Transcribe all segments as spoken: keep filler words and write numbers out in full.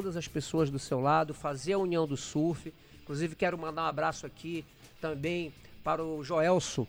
todas as pessoas do seu lado, fazer a união do surf. Inclusive quero mandar um abraço aqui também para o Joelso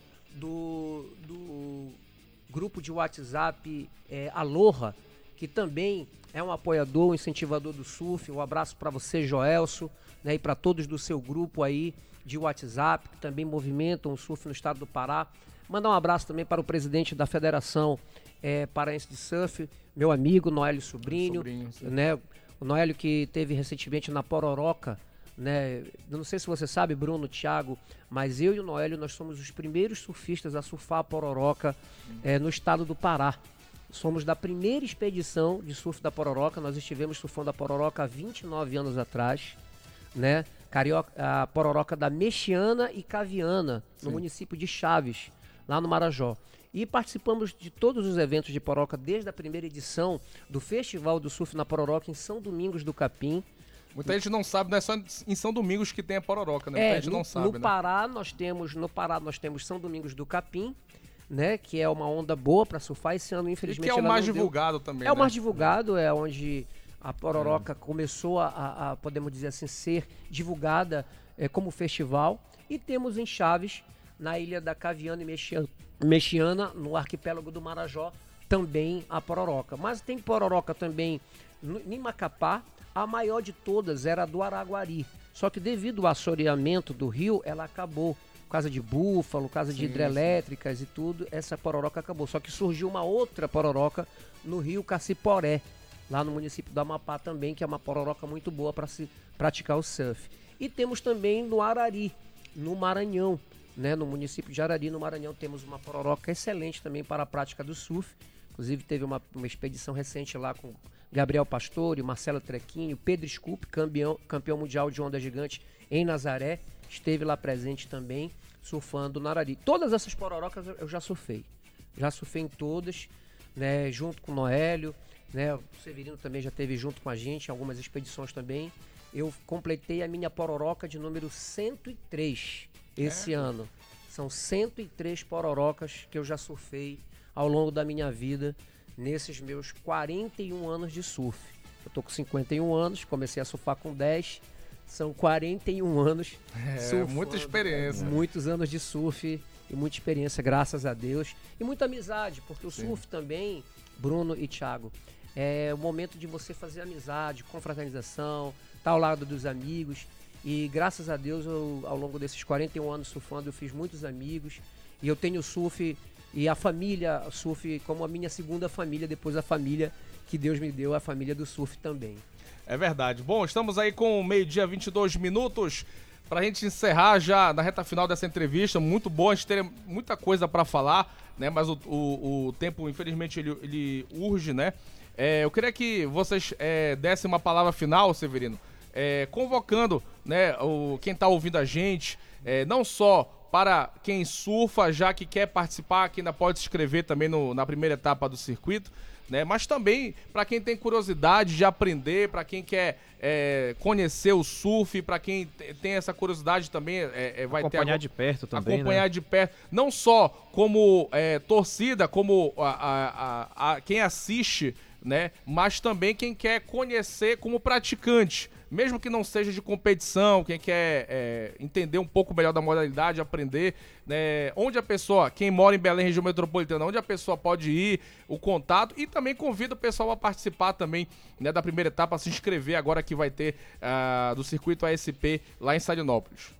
do, do grupo de WhatsApp é, Aloha, que também é um apoiador, um incentivador do surf. Um abraço para você, Joelso, né, e para todos do seu grupo aí de WhatsApp, que também movimentam o surf no estado do Pará. Mandar um abraço também para o presidente da Federação é, Paraense de Surf, meu amigo Noélio Sobrinho, Sobrinho né? O Noélio que teve recentemente na Pororoca, né? Eu não sei se você sabe, Bruno, Thiago, mas eu e o Noélio, nós somos os primeiros surfistas a surfar a Pororoca é, no estado do Pará. Somos da primeira expedição de surf da Pororoca. Nós estivemos surfando a Pororoca há vinte e nove anos atrás, né? Carioca, a Pororoca da Mexiana e Caviana, no Sim. município de Chaves, lá no Marajó. E participamos de todos os eventos de Pororoca desde a primeira edição do Festival do Surf na Pororoca em São Domingos do Capim. Muita gente não sabe, não é só em São Domingos que tem a Pororoca, né? Muita É, gente no, não sabe, no né? Pará nós temos, no Pará nós temos São Domingos do Capim, né? Que é uma onda boa para surfar. Esse ano, infelizmente, e que é o mais deu... divulgado também, É né? o mais divulgado, é onde a Pororoca é. começou a, a, a, podemos dizer assim, ser divulgada é, como festival. E temos em Chaves, na ilha da Caviana e Mexiana, Mexiana, no arquipélago do Marajó, também a Pororoca. Mas tem Pororoca também no, em Macapá. A maior de todas era a do Araguari. Só que devido ao assoreamento do rio, ela acabou. Por causa de búfalo, por causa sim, de hidrelétricas sim. e tudo, essa Pororoca acabou. Só que surgiu uma outra Pororoca no rio Caciporé, lá no município do Amapá também, que é uma Pororoca muito boa para se praticar o surf. E temos também no Arari, no Maranhão, né? No município de Arari, no Maranhão, temos uma Pororoca excelente também para a prática do surf. Inclusive teve uma, uma expedição recente lá com Gabriel Pastore, Marcelo Trequinho, Pedro Scoop, campeão, campeão mundial de onda gigante em Nazaré, esteve lá presente também, surfando no Arari. Todas essas pororocas eu já surfei. Já surfei em todas, né, junto com o Noélio, né, o Severino também já esteve junto com a gente em algumas expedições também. Eu completei a minha pororoca de número cento e três esse é. ano. São cento e três pororocas que eu já surfei ao longo da minha vida, nesses meus quarenta e um anos de surf. Eu tô com cinquenta e um anos, comecei a surfar com dez, são quarenta e um anos é, surfando. Muita experiência. Muitos anos de surf e muita experiência, graças a Deus. E muita amizade, porque o Sim. surf também, Bruno e Thiago, é o momento de você fazer amizade, confraternização, estar ao lado dos amigos. E graças a Deus, eu, ao longo desses quarenta e um anos surfando, eu fiz muitos amigos. E eu tenho surf e a família surf como a minha segunda família, depois a família que Deus me deu, a família do surf também. É verdade. Bom, estamos aí com meio-dia, vinte e dois minutos, pra gente encerrar já na reta final dessa entrevista. Muito bom, a gente teria muita coisa para falar, né? Mas o, o, o tempo, infelizmente, ele, ele urge, né? É, eu queria que vocês é, dessem uma palavra final, Severino, é, convocando, né, o, quem tá ouvindo a gente, é, não só para quem surfa, já que quer participar, que ainda pode se inscrever também no, na primeira etapa do circuito, né? Mas também para quem tem curiosidade de aprender, para quem quer é, conhecer o surf, para quem tem essa curiosidade também, é, é, vai acompanhar ter... de perto também, Acompanhar né? de perto, não só como é, torcida, como a, a, a, a, quem assiste, né? Mas também quem quer conhecer como praticante. Mesmo que não seja de competição, quem quer é, entender um pouco melhor da modalidade, aprender, né, onde a pessoa, quem mora em Belém, região metropolitana, onde a pessoa pode ir, o contato, e também convida o pessoal a participar também, né, da primeira etapa, a se inscrever agora que vai ter uh, do circuito A S P lá em Salinópolis.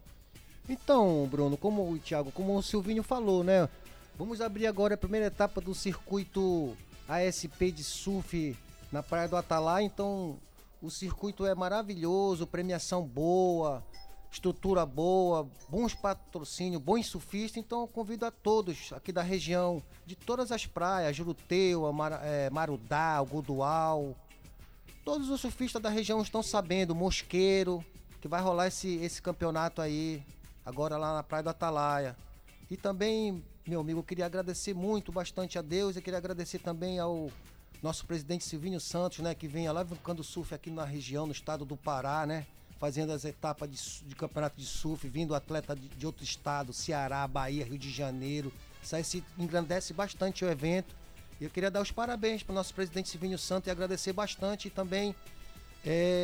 Então, Bruno, como o Thiago, como o Silvinho falou, né, vamos abrir agora a primeira etapa do circuito A S P de surf na Praia do Atalaia. Então o circuito é maravilhoso, premiação boa, estrutura boa, bons patrocínios, bons surfistas. Então eu convido a todos aqui da região, de todas as praias, Juruteu, Mar, é, Marudá, Godual, todos os surfistas da região estão sabendo, Mosqueiro, que vai rolar esse, esse campeonato aí, agora lá na Praia do Atalaia. E também, meu amigo, eu queria agradecer muito, bastante a Deus, eu queria agradecer também ao nosso presidente Silvinho Santos, né, que vem alavancando o surf aqui na região, no estado do Pará, né, fazendo as etapas de, de campeonato de surf, vindo atleta de, de outro estado, Ceará, Bahia, Rio de Janeiro. Isso aí se engrandece bastante o evento. E eu queria dar os parabéns para o nosso presidente Silvinho Santos e agradecer bastante e também... É,